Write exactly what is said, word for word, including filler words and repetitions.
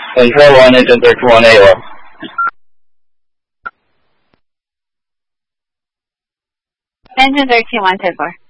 Control one, engine thirty-one A O. Engine thirty-one, ten four.